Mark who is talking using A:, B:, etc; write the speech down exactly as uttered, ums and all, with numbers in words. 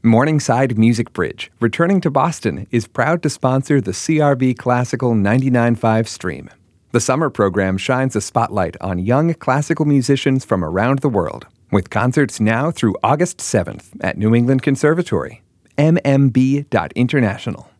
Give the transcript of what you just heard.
A: Morningside Music Bridge, returning to Boston, is proud to sponsor the C R V Classical ninety-nine point five stream. The summer program shines a spotlight on young classical musicians from around the world, with concerts now through August seventh at New England Conservatory. m m b dot international.